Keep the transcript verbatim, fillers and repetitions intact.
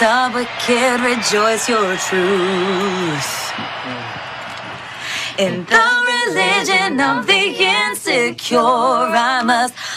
the wicked rejoice your truth. In the religion of the insecure, I must